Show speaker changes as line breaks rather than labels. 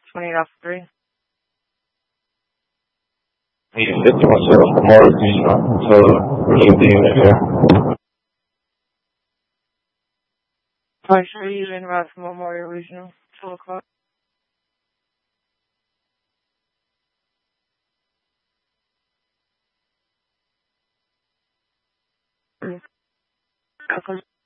28 off 3.
Yeah, 50 myself for Mark, so anything there.
I'm sure you in Ross Memorial Regional, 2 o'clock. Okay.